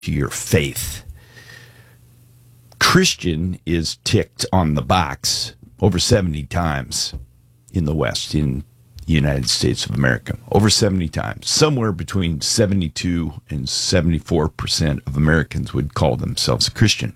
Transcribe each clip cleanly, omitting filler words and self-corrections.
to your faith. Christian is ticked on the box over 70 times in the West, in the United States of America. Over 70 times. Somewhere between 72 and 74% of Americans would call themselves Christian.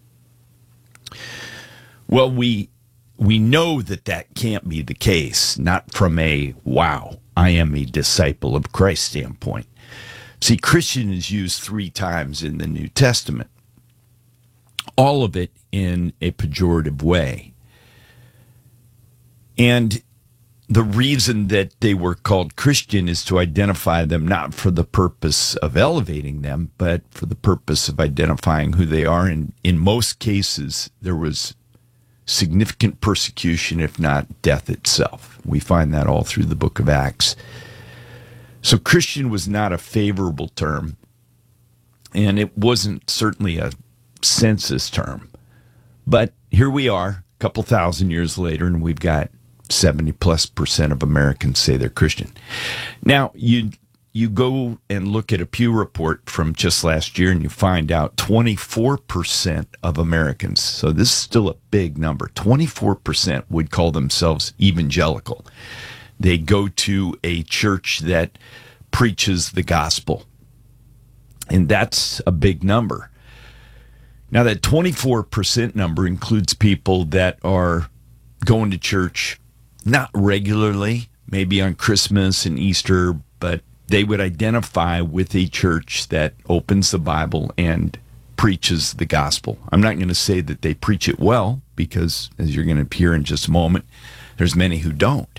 Well, we know that can't be the case, not from a, wow, I am a disciple of Christ standpoint. See, Christian is used 3 times in the New Testament. All of it in a pejorative way. And the reason that they were called Christian is to identify them not for the purpose of elevating them, but for the purpose of identifying who they are. And in most cases, there was significant persecution, if not death itself. We find that all through the book of Acts. So Christian was not a favorable term, and it wasn't certainly a census term. But here we are, a couple thousand years later, and we've got 70+% of Americans say they're Christian. Now, you go and look at a Pew report from just last year, and you find out 24% of Americans, so this is still a big number, 24% would call themselves evangelical. They go to a church that preaches the gospel, and that's a big number. Now, that 24% number includes people that are going to church not regularly, maybe on Christmas and Easter, but they would identify with a church that opens the Bible and preaches the gospel. I'm not going to say that they preach it well, because as you're going to hear in just a moment, there's many who don't.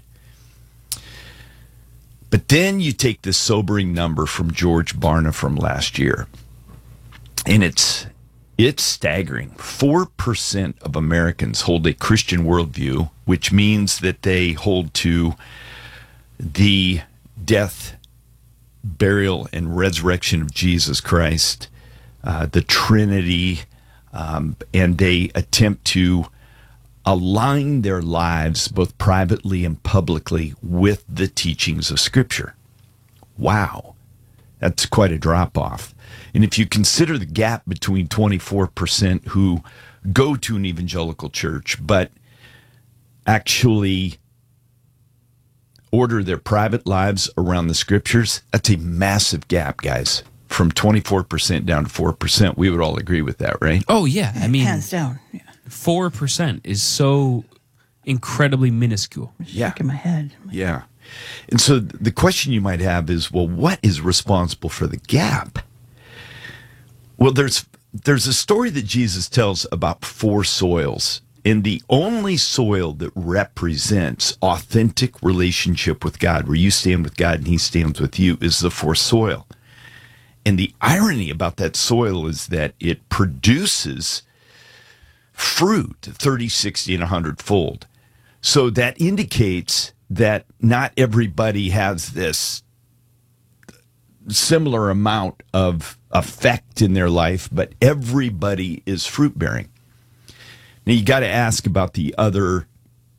But then you take this sobering number from George Barna from last year, and it's staggering. 4% of Americans hold a Christian worldview, which means that they hold to the death, burial, and resurrection of Jesus Christ, the Trinity, and they attempt to align their lives both privately and publicly with the teachings of Scripture. Wow, that's quite a drop-off. And if you consider the gap between 24% who go to an evangelical church but actually order their private lives around the Scriptures, that's a massive gap, guys. From 24% down to 4%. We would all agree with that, right? Oh, yeah. I mean, hands down. Yeah. 4% is so incredibly minuscule. Yeah. Shaking my head. Yeah. And so the question you might have is, well, what is responsible for the gap? Well, there's a story that Jesus tells about 4 soils, and the only soil that represents authentic relationship with God, where you stand with God and He stands with you, is the 4th soil. And the irony about that soil is that it produces fruit 30, 60, and 100-fold. So that indicates that not everybody has this similar amount of effect in their life, but everybody is fruit-bearing. Now, you got to ask about the other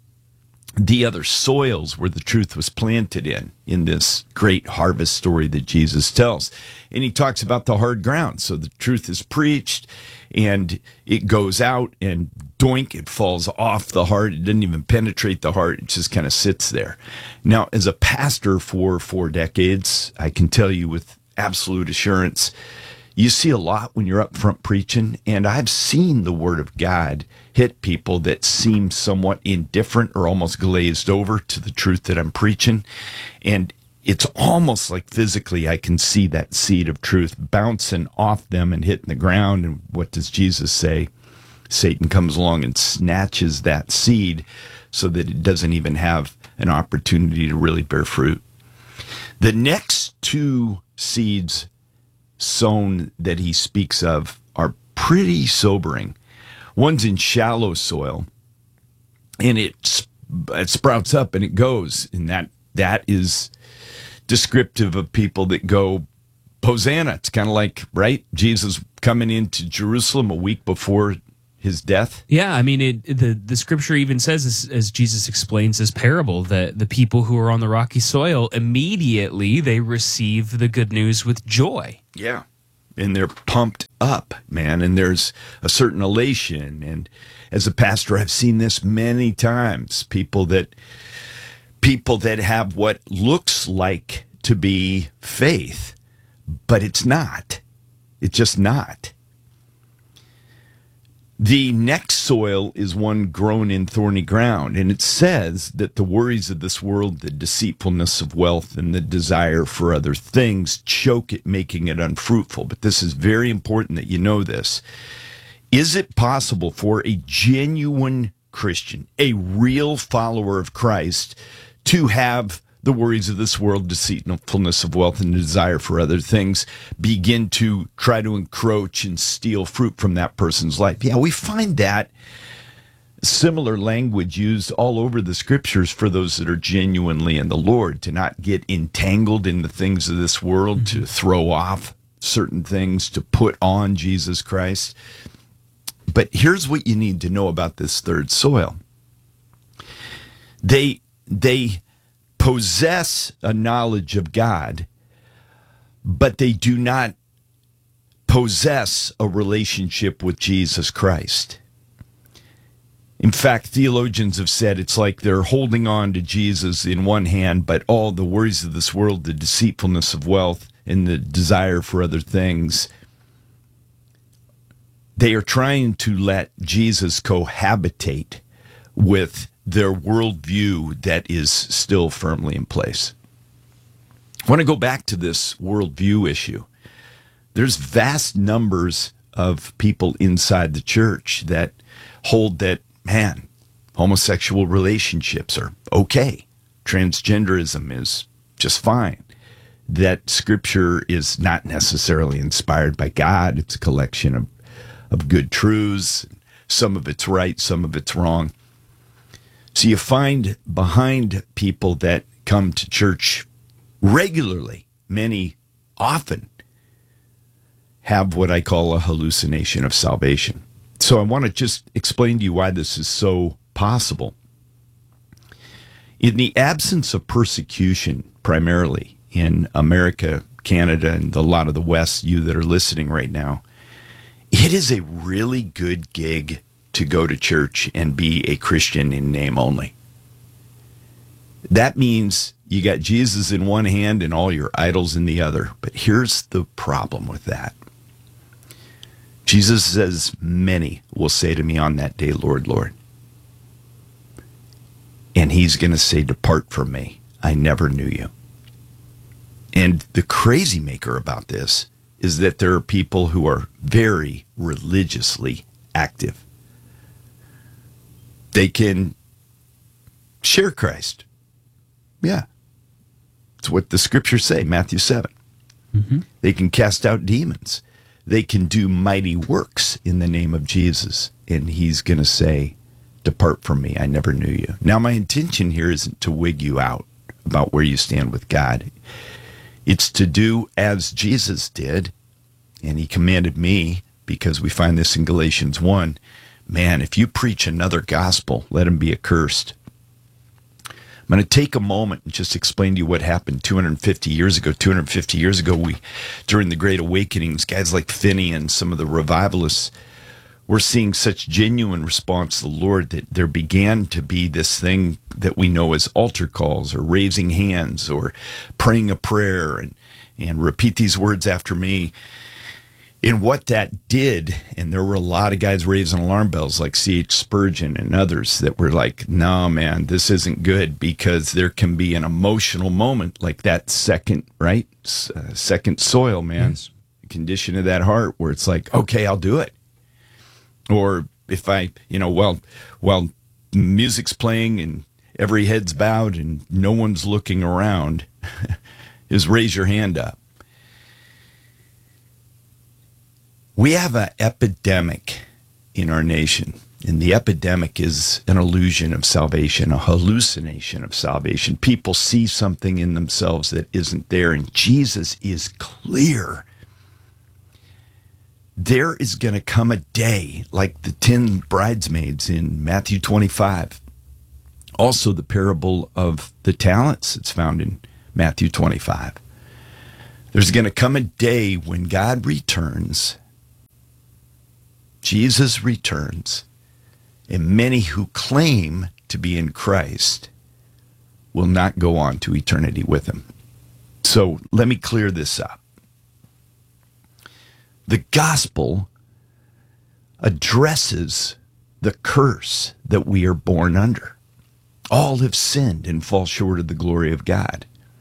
soils where the truth was planted in this great harvest story that Jesus tells. And He talks about the hard ground. So the truth is preached, and it goes out, and doink, it falls off the heart. It doesn't even penetrate the heart. It just kind of sits there. Now, as a pastor for 4 decades, I can tell you with absolute assurance, you see a lot when you're up front preaching, and I've seen the Word of God hit people that seem somewhat indifferent or almost glazed over to the truth that I'm preaching. And it's almost like physically I can see that seed of truth bouncing off them and hitting the ground. And what does Jesus say? Satan comes along and snatches that seed so that it doesn't even have an opportunity to really bear fruit. The next 2 seeds sown that He speaks of are pretty sobering. One's in shallow soil, and it sprouts up and it goes, and that is descriptive of people that go, Hosanna. It's kind of like, right, Jesus coming into Jerusalem a week before His death. Yeah, I mean, the Scripture even says, as Jesus explains this parable, that the people who are on the rocky soil, immediately they receive the good news with joy. Yeah. and they're pumped up, man, and there's a certain elation. And as a pastor, I've seen this many times. People that have what looks like to be faith, but it's not. It's just not. The next soil is one grown in thorny ground, and it says that the worries of this world, the deceitfulness of wealth, and the desire for other things choke it, making it unfruitful. But this is very important that you know this. Is it possible for a genuine Christian, a real follower of Christ, to have the worries of this world, deceitfulness of wealth, and the desire for other things begin to try to encroach and steal fruit from that person's life? Yeah, we find that similar language used all over the scriptures for those that are genuinely in the Lord, to not get entangled in the things of this world, to throw off certain things, to put on Jesus Christ. But here's what you need to know about this third soil. They possess a knowledge of God, but they do not possess a relationship with Jesus Christ. In fact, theologians have said it's like they're holding on to Jesus in one hand, but all the worries of this world, the deceitfulness of wealth, and the desire for other things, they are trying to let Jesus cohabitate with their worldview that is still firmly in place. I want to go back to this worldview issue. There's vast numbers of people inside the church that hold that, man, homosexual relationships are okay. Transgenderism is just fine. That scripture is not necessarily inspired by God. It's a collection of good truths. Some of it's right, some of it's wrong. So you find behind people that come to church regularly, many often have what I call a hallucination of salvation. So I want to just explain to you why this is so possible. In the absence of persecution, primarily in America, Canada, and a lot of the West, you that are listening right now, it is a really good gig to go to church and be a Christian in name only. That means you got Jesus in one hand and all your idols in the other. But here's the problem with that. Jesus says, many will say to me on that day, Lord, Lord. And he's going to say, depart from me. I never knew you. And the crazy maker about this is that there are people who are very religiously active. They can share Christ. Yeah. It's what the scriptures say, Matthew 7. Mm-hmm. They can cast out demons. They can do mighty works in the name of Jesus. And he's going to say, depart from me, I never knew you. Now, my intention here isn't to wig you out about where you stand with God. It's to do as Jesus did. And he commanded me, because we find this in Galatians 1, man, if you preach another gospel, let him be accursed. I'm going to take a moment and just explain to you what happened 250 years ago. 250 years ago, during the Great Awakenings, guys like Finney and some of the revivalists were seeing such genuine response to the Lord that there began to be this thing that we know as altar calls, or raising hands, or praying a prayer, and repeat these words after me. And what that did, and there were a lot of guys raising alarm bells like C.H. Spurgeon and others that were like, no, man, this isn't good, because there can be an emotional moment like that second soil, man, yes. Condition of that heart where it's like, okay, I'll do it. Or if while music's playing and every head's bowed and no one's looking around, is raise your hand up. We have an epidemic in our nation, and the epidemic is an illusion of salvation, a hallucination of salvation. People see something in themselves that isn't there, and Jesus is clear. There is going to come a day like the 10 bridesmaids in Matthew 25. Also the parable of the talents that's found in Matthew 25. There's going to come a day when God returns, Jesus returns, and many who claim to be in Christ will not go on to eternity with him. So let me clear this up. The gospel addresses the curse that we are born under. All have sinned and fall short of the glory of God.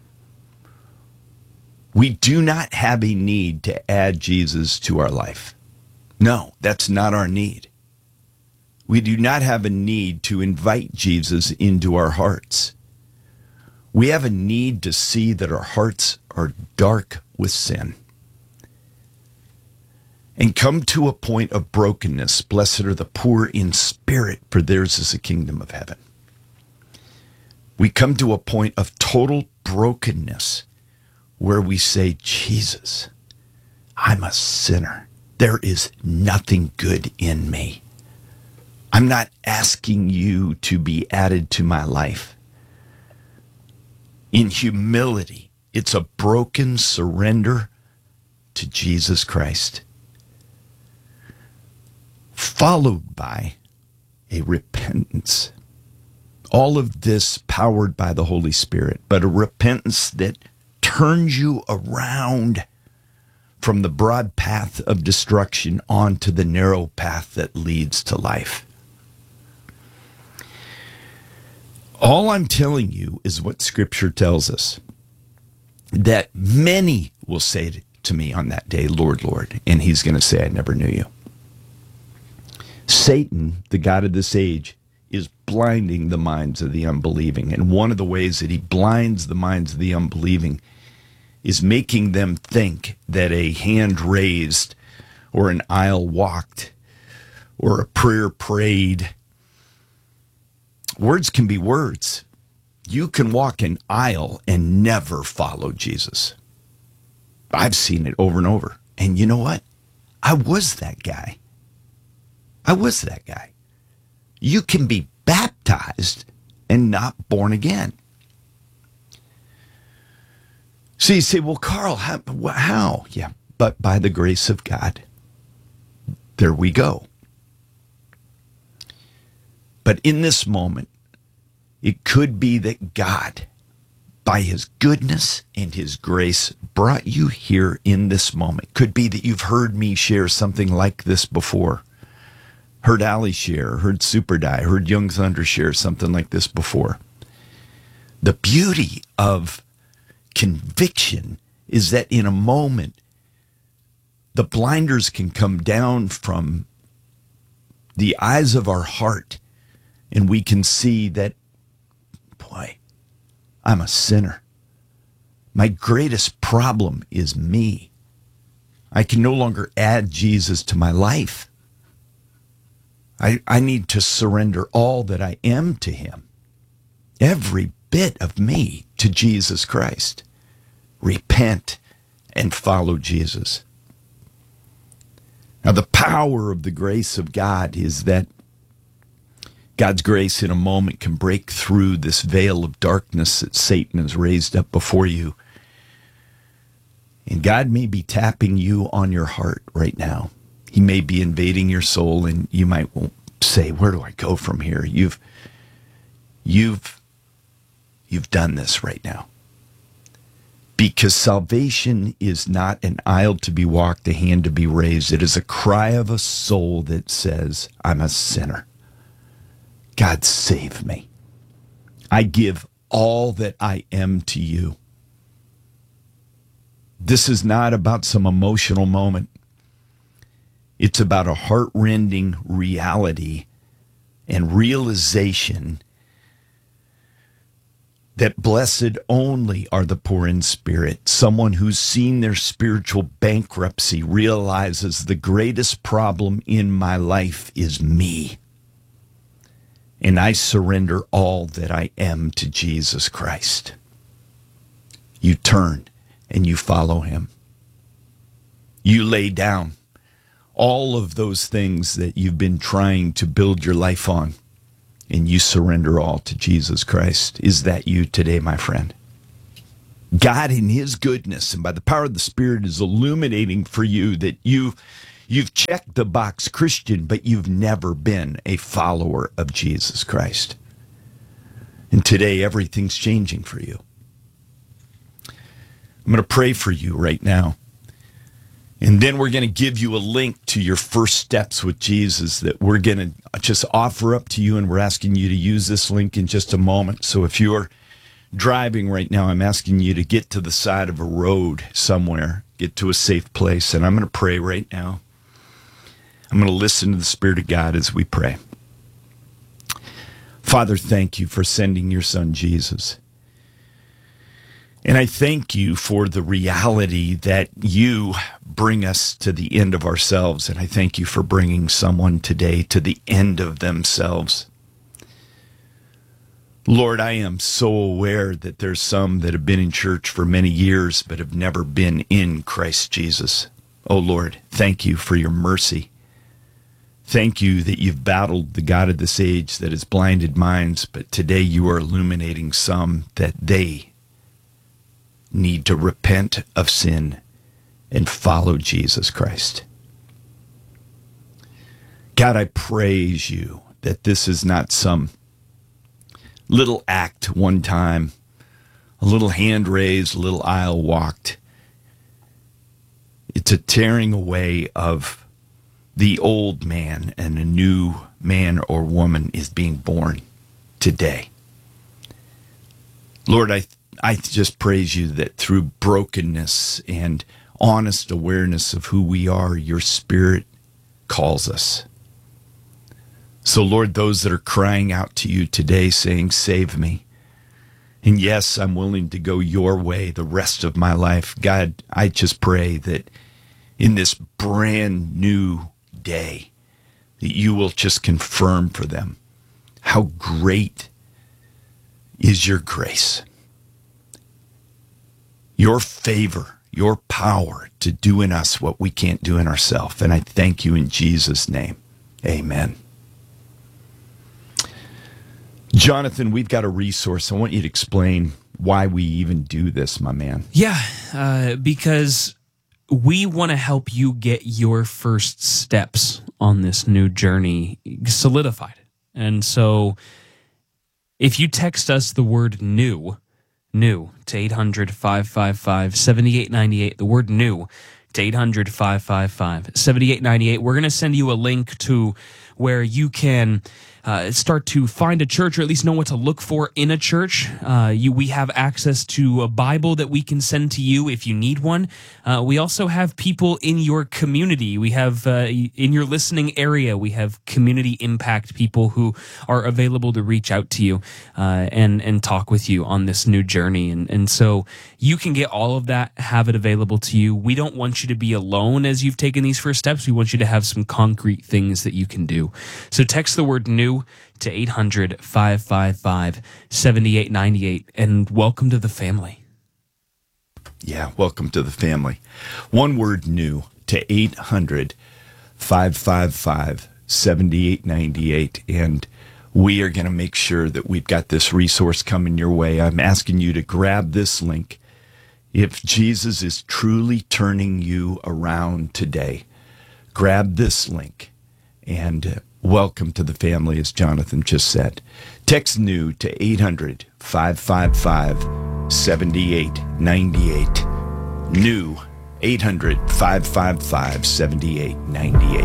We do not have a need to add Jesus to our life. No, that's not our need. We do not have a need to invite Jesus into our hearts. We have a need to see that our hearts are dark with sin and come to a point of brokenness. Blessed are the poor in spirit, for theirs is the kingdom of heaven. We come to a point of total brokenness where we say, Jesus, I'm a sinner. There is nothing good in me. I'm not asking you to be added to my life. In humility, it's a broken surrender to Jesus Christ, followed by a repentance. All of this powered by the Holy Spirit, but a repentance that turns you around from the broad path of destruction onto the narrow path that leads to life. All I'm telling you is what Scripture tells us, that many will say to me on that day, Lord, Lord, and he's going to say, I never knew you. Satan, the god of this age, is blinding the minds of the unbelieving. And one of the ways that he blinds the minds of the unbelieving is making them think that a hand raised or an aisle walked or a prayer prayed. Words can be words. You can walk an aisle and never follow Jesus. I've seen it over and over. And you know what? I was that guy. You can be baptized and not born again. So you say, well, Carl, how? Yeah, but by the grace of God. There we go. But in this moment, it could be that God, by his goodness and his grace, brought you here in this moment. Could be that you've heard me share something like this before. Heard Ali share, heard Super Die, heard Young Thunder share something like this before. The beauty of conviction is that in a moment, the blinders can come down from the eyes of our heart, and we can see that, boy, I'm a sinner. My greatest problem is me. I can no longer add Jesus to my life. I need to surrender all that I am to him, every bit of me, to Jesus Christ. Repent and follow Jesus. Now, the power of the grace of God is that God's grace in a moment can break through this veil of darkness that Satan has raised up before you. And God may be tapping you on your heart right now. He may be invading your soul, and you might say, where do I go from here? You've done this right now. Because salvation is not an aisle to be walked, a hand to be raised. It is a cry of a soul that says, I'm a sinner. God, save me. I give all that I am to you. This is not about some emotional moment. It's about a heart-rending reality and realization that blessed only are the poor in spirit. Someone who's seen their spiritual bankruptcy realizes the greatest problem in my life is me. And I surrender all that I am to Jesus Christ. You turn and you follow him. You lay down all of those things that you've been trying to build your life on, and you surrender all to Jesus Christ. Is that you today, my friend? God in his goodness and by the power of the Spirit is illuminating for you that you've checked the box Christian, but you've never been a follower of Jesus Christ. And today everything's changing for you. I'm going to pray for you right now. And then we're going to give you a link to your first steps with Jesus that we're going to just offer up to you. And we're asking you to use this link in just a moment. So if you're driving right now, I'm asking you to get to the side of a road somewhere, get to a safe place. And I'm going to pray right now. I'm going to listen to the Spirit of God as we pray. Father, thank you for sending your son, Jesus. And I thank you for the reality that you bring us to the end of ourselves. And I thank you for bringing someone today to the end of themselves. Lord, I am so aware that there's some that have been in church for many years but have never been in Christ Jesus. Oh, Lord, thank you for your mercy. Thank you that you've battled the God of this age that has blinded minds, but today you are illuminating some that they need to repent of sin and follow Jesus Christ. God, I praise you that this is not some little act one time, a little hand raised, a little aisle walked. It's a tearing away of the old man, and a new man or woman is being born today. Lord, I just praise you that through brokenness and honest awareness of who we are, your Spirit calls us. So, Lord, those that are crying out to you today saying, save me. And yes, I'm willing to go your way the rest of my life. God, I just pray that in this brand new day, that you will just confirm for them how great is your grace, your favor, your power to do in us what we can't do in ourselves. And I thank you in Jesus' name. Amen. Jonathan, we've got a resource. I want you to explain why we even do this, my man. Yeah, because we want to help you get your first steps on this new journey solidified. And so if you text us the word new to 800-555-7898, the word new to 800-555-7898, we're going to send you a link to where you can start to find a church, or at least know what to look for in a church. We have access to a Bible that we can send to you if you need one. We also have people in your community. We have, in your listening area, we have community impact people who are available to reach out to you and talk with you on this new journey. And so you can get all of that, have it available to you. We don't want you to be alone as you've taken these first steps. We want you to have some concrete things that you can do. So text the word new to 800-555-7898 and welcome to the family. Yeah, welcome to the family. One word, new, to 800-555-7898. And we are going to make sure that we've got this resource coming your way. I'm asking you to grab this link. If Jesus is truly turning you around today, grab this link and welcome to the family, as Jonathan just said. Text new to 800-555-7898. New 800-555-7898.